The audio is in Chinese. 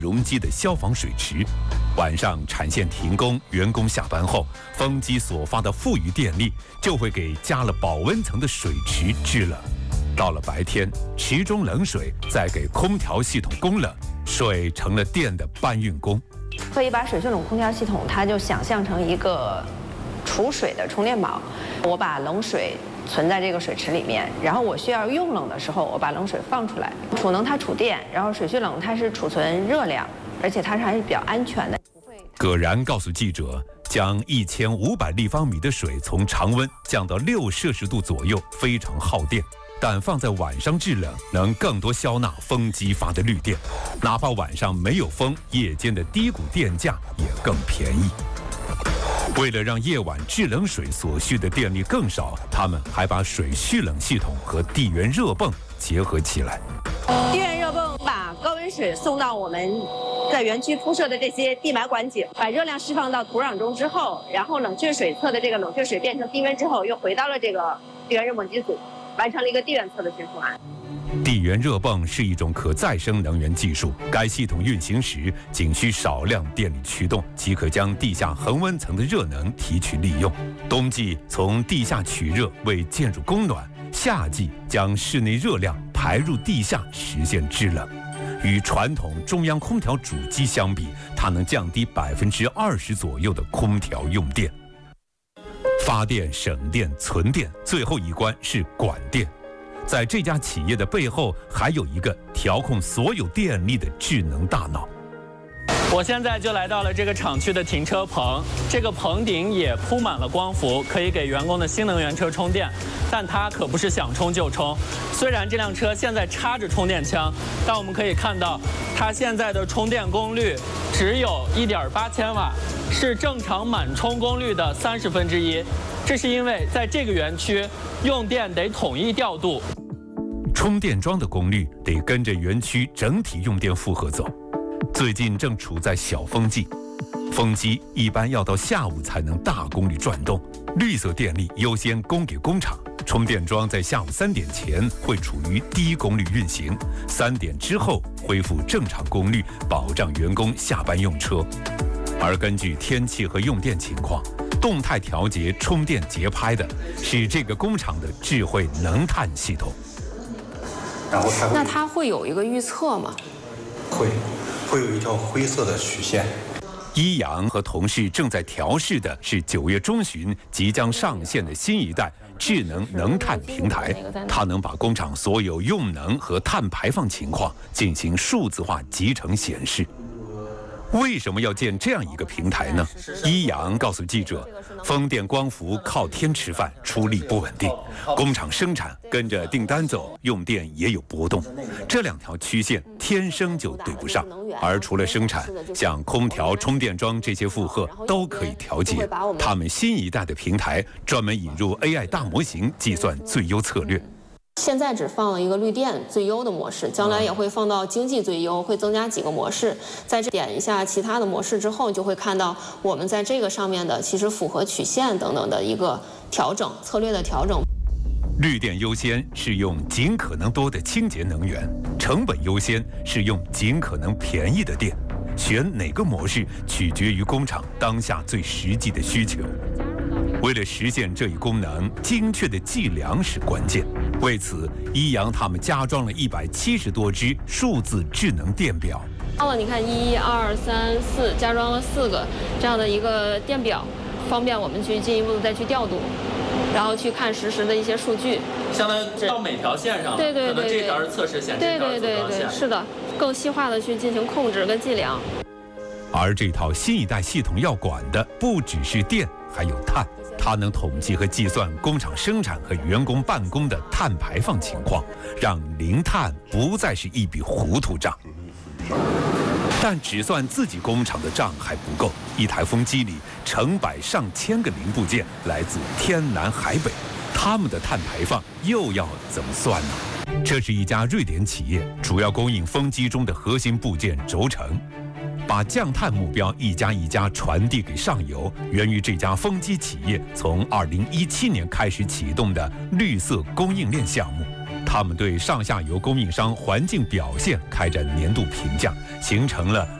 容积的消防水池。晚上产线停工，员工下班后，风机所发的富余电力就会给加了保温层的水池制冷。到了白天，池中冷水再给空调系统供冷，水成了电的搬运工。 可以把水蓄冷空调系统，它就想象成一个储水的充电宝。我把冷水存在这个水池里面，然后我需要用冷的时候，我把冷水放出来。储能它储电，然后水蓄冷它是储存热量，而且它还是比较安全的。 葛然告诉记者，将1500立方米的水从常温降到6摄氏度左右，非常耗电。但放在晚上制冷，能更多消纳风机发的绿电，哪怕晚上没有风，夜间的低谷电价也更便宜。为了让夜晚制冷水所需的电力更少，他们还把水蓄冷系统和地源热泵结合起来。 地源热泵把高温水送到我们在园区铺设的这些地埋管井，把热量释放到土壤中之后，然后冷却水侧的这个冷却水变成低温之后，又回到了这个地源热泵机组，完成了一个地源侧的循环。 地源热泵是一种可再生能源技术，该系统运行时仅需少量电力驱动，即可将地下恒温层的热能提取利用。冬季从地下取热为建筑供暖，夏季将室内热量排入地下实现制冷。与传统中央空调主机相比，它能降低20%左右的空调用电。发电、省电、存电，最后一关是管电。在这家企业的背后，还有一个调控所有电力的智能大脑。 我现在就来到了这个厂区的停车棚，这个棚顶也铺满了光伏，可以给员工的新能源车充电。但它可不是想充就充，虽然这辆车现在插着充电枪，但我们可以看到，它现在的充电功率只有1.8千瓦，是正常满充功率的1/30。这是因为在这个园区，用电得统一调度， 充电桩的功率得跟着园区整体用电负荷走。最近正处在小风季，风机一般要到下午才能大功率转动，绿色电力优先供给工厂。充电桩在下午3点前会处于低功率运行，3点之后恢复正常功率，保障员工下班用车。而根据天气和用电情况，动态调节充电节拍的是这个工厂的智慧能探系统。 那它会有一个预测吗？ 会有一条灰色的曲线。 一阳和同事正在调试的是9月中旬即将上线的新一代智能能碳平台，它能把工厂所有用能和碳排放情况进行数字化集成显示。为什么要建这样一个平台呢？一阳告诉记者，风电光伏靠天吃饭，出力不稳定，工厂生产跟着订单走，用电也有波动，这2条曲线天生就对不上。而除了生产，像空调、充电桩这些负荷都可以调节。他们新一代的平台专门引入 AI 大模型，计算最优策略。 现在只放了一个绿电最优的模式，将来也会放到经济最优，会增加几个模式。在这点一下其他的模式之后，就会看到我们在这个上面的其实符合曲线等等的一个调整，策略的调整。 绿电优先是用尽可能多的清洁能源，成本优先是用尽可能便宜的电。选哪个模式取决于工厂当下最实际的需求。为了实现这一功能，精确的计量是关键。为此，一阳他们加装了170多只数字智能电表。 你看1、2、3、4，加装了4个这样的一个电表，方便我们去进一步的再去调度，然后去看实时的一些数据。 相当于到每条线上，对，可能这条是测试线，这条是组装线， 是的，更细化的去进行控制跟计量。 而这套新一代系统要管的不只是电，还有碳。它能统计和计算工厂生产和员工办公的碳排放情况，让零碳不再是一笔糊涂账。但只算自己工厂的账还不够，一台风机里成百上千个零部件来自天南海北，他们的碳排放又要怎么算呢？这是一家瑞典企业，主要供应风机中的核心部件轴承。把降碳目标一家一家传递给上游，源于这家风机企业从2017年开始启动的绿色供应链项目。 他们对上下游供应商环境表现开展年度评价，形成了